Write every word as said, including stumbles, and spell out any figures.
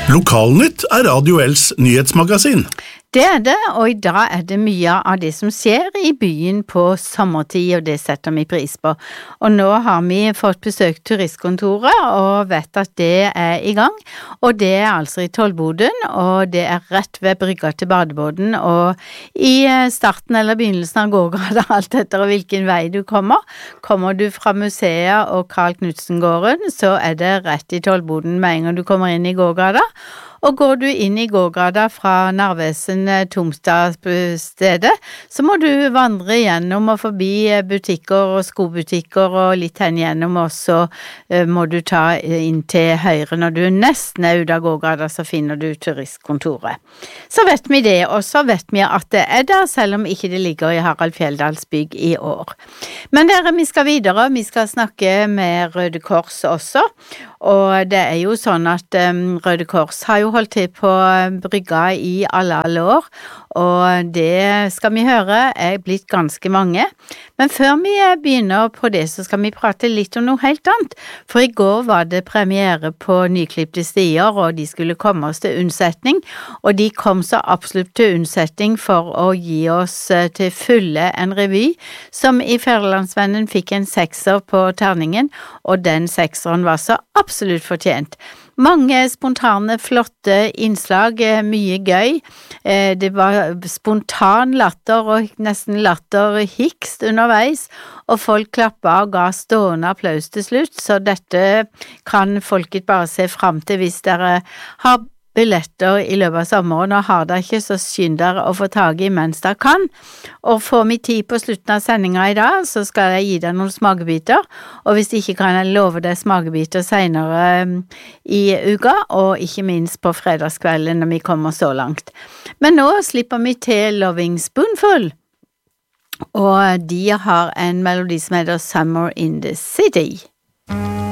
Lokalnytt er Radio L's nyhetsmagasin. Det er det, og i dag er det mye av det som skjer i byen på sommertid, og det setter vi pris på. Og nå har vi fått besøkt turistkontoret, og vet at det er i gang. Og det er altså i Tollboden, og det er rett ved brygga til badebåden, og i starten eller begynnelsen av gågata, alt etter hvilken vei du kommer. Kommer du fra museet og Carl Knudsen-gården, så er det rett i Tollboden med en gang du kommer inn i gågata. Og går du inn i gågata fra Narvesen Tomstad-stedet, så må du vandre gjennom og forbi butikker og skobutikker og litt hen gjennom, og så uh, må du ta inn til høyre. Når du nesten er ute av gågata, så finner du turistkontoret. Så vet vi det, og så vet vi at det er der, selv om ikke det ligger i Harald Fjelldals bygg i år. Men dere, vi skal videre, vi skal snakke med Røde Kors også, og det er jo sånn at um, Røde Kors har jo holdt til på brygga i alle, alle år, og det skal vi høre er blitt ganske mange. Men før vi begynner på det, så skal vi prate litt om noe helt annet. For i går var det premiere på Nyklippte stier, og de skulle komme oss til unnsetning, og de kom så absolutt til unnsetning for å gi oss til fulle en revy, som i Fædrelandsvennen fikk en sekser på terningen, og den sekseren var så absolutt fortjent. Mange spontane, flotte innslag, mye gøy. Det var spontan latter og nesten latter hikst underveis, og folk klappet og ga stående applaus til slutt, så dette kan folket bare se frem til hvis dere har billetter i løpet av sommeren, og har dere ikke, så skynd dere å få tag i mens dere kan. Og får vi tid på slutten av sendingen i dag, så skal jeg gi deg noen smakebiter, og hvis ikke kan jeg love deg smakebiter senere i uka, og ikke minst på fredagskvelden når vi kommer så langt. Men nå slipper vi til Loving Spoonful, og de har en melodi som heter Summer in the City.